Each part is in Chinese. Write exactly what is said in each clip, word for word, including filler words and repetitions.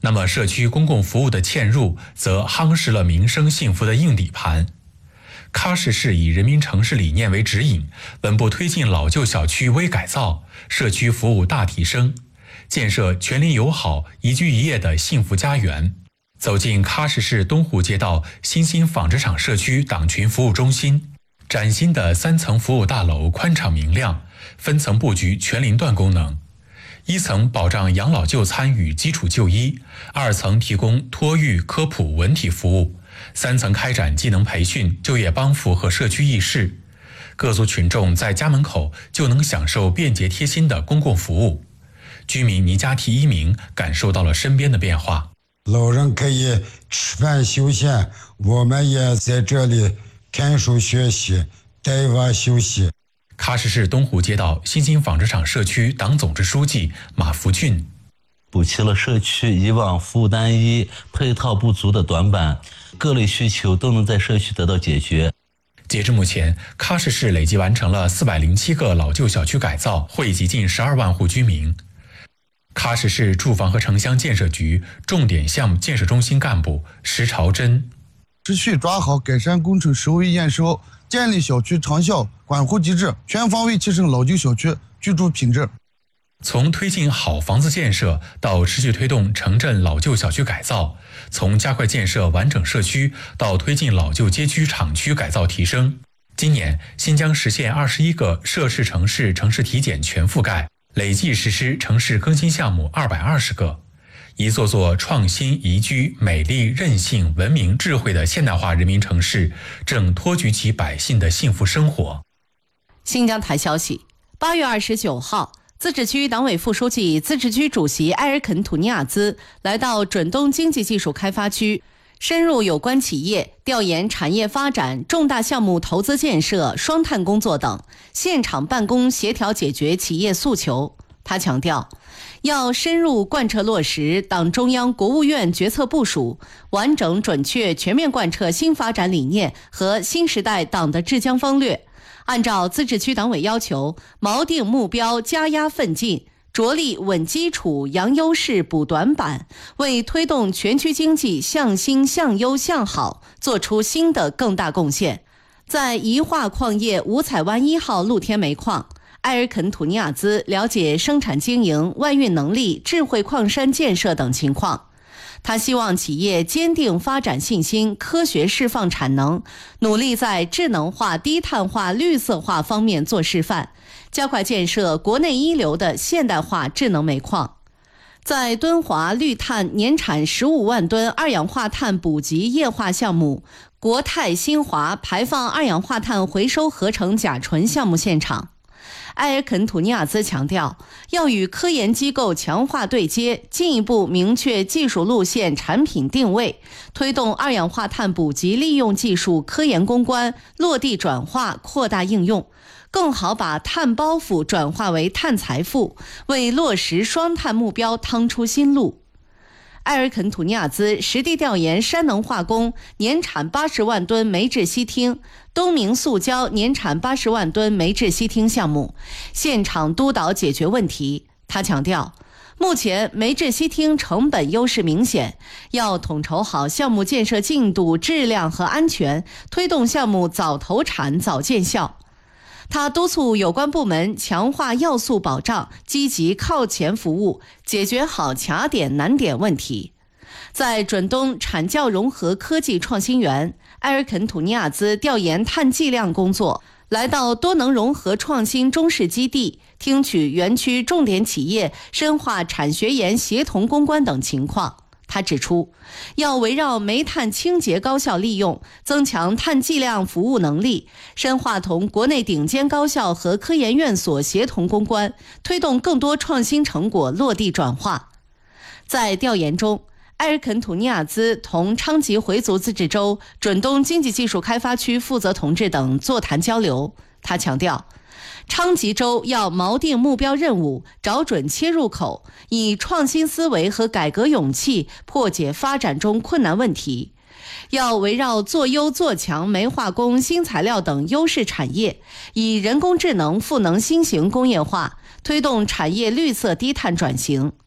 那么社区公共服务的嵌入则夯实了民生幸福的硬底盘。喀什市以人民城市理念为指引，稳步推进老旧小区微改造，社区服务大提升，建设全邻友好、宜居宜业的幸福家园。走进喀什市东湖街道新兴纺织厂社区党群服务中心，崭新的三层服务大楼宽敞明亮，分层布局全邻段功能。一层保障养老就餐与基础就医，二层提供托育、科普、文体服务，三层开展技能培训、就业帮扶和社区议事。各族群众在家门口就能享受便捷贴心的公共服务。居民尼加提一鸣感受到了身边的变化。 老人可以吃饭休闲，我们也在这里看书学习，带娃休息。 喀什市东湖街道新兴纺织厂社区党总支书记马福俊， 补齐了社区以往服务单一、配套不足的短板，各类需求都能在社区得到解决。 截至目前，喀什市累计完成了四百零七个老旧小区改造，惠及近十二万户居民。喀什市住房和城乡建设局重点项目建设中心干部石朝珍， 持续抓好改善工程收尾验收，建立小区长效管护机制，全方位提升老旧小区居住品质。 从推进好房子建设到持续推动城镇老旧小区改造，从加快建设完整社区到推进老旧街区厂区改造提升。今年，新疆实现二十一个涉事城市城市体检全覆盖，累计实施城市更新项目二百二十个。一座座创新、宜居、美丽、韧性、文明、智慧的现代化人民城市，正托举起百姓的幸福生活。 新疆台消息，八月二十九号，自治区党委副书记、自治区主席埃尔肯·土尼亚兹来到准东经济技术开发区，深入有关企业，调研产业发展、重大项目投资建设、双碳工作等，现场办公协调解决企业诉求。他强调，要深入贯彻落实党中央、国务院决策部署，完整准确全面贯彻新发展理念和新时代党的治疆方略，按照自治区党委要求，锚定目标，加压奋进，着力稳基础、扬优势、补短板，为推动全区经济向新、向优、向好做出新的更大贡献。在宜化矿业五彩湾一号露天煤矿，埃尔肯·土尼亚兹了解生产经营、外运能力、智慧矿山建设等情况。他希望企业坚定发展信心，科学释放产能，努力在智能化、低碳化、绿色化方面做示范，加快建设国内一流的现代化智能煤矿。在敦煌绿碳年产十五万吨二氧化碳补给液化项目、国泰新华排放二氧化碳回收合成甲醇项目现场，埃尔肯·土尼亚兹强调，要与科研机构强化对接，进一步明确技术路线、产品定位，推动二氧化碳补给利用技术科研攻关、落地转化、扩大应用，更好把碳包袱转化为碳财富，为落实双碳目标趟出新路。埃尔肯·土尼亚兹实地调研山能化工年产八十万吨煤制烯烃、东明塑胶年产八十万吨煤制烯烃项目，现场督导解决问题。他强调，目前煤制烯烃成本优势明显，要统筹好项目建设进度、质量和安全，推动项目早投产、早见效。他督促有关部门强化要素保障，积极靠前服务，解决好卡点难点问题。在准东产教融合科技创新园，埃尔肯·土尼亚兹调研碳计量工作，来到多能融合创新中试基地，听取园区重点企业深化产学研协同攻关等情况。他指出，要围绕煤炭清洁高效利用，增强碳计量服务能力，深化同国内顶尖高校和科研院所协同攻关，推动更多创新成果落地转化。在调研中，埃尔肯·土尼亚兹同昌吉回族自治州、准东经济技术开发区负责同志等座谈交流。他强调，昌吉州要锚定目标任务，找准切入口，以创新思维和改革勇气破解发展中困难问题。要围绕做优做强煤化工、新材料等优势产业，以人工智能赋能新型工业化，推动产业绿色低碳转型。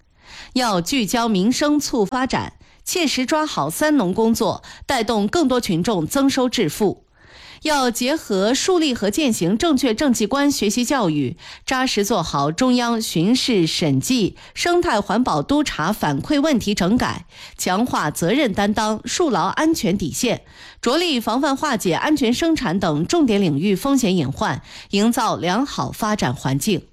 要聚焦民生促发展，切实抓好三农工作，带动更多群众增收致富。要结合树立和践行正确政绩观学习教育，扎实做好中央巡视审计、生态环保督查反馈问题整改，强化责任担当，树牢安全底线，着力防范化解安全生产等重点领域风险隐患，营造良好发展环境。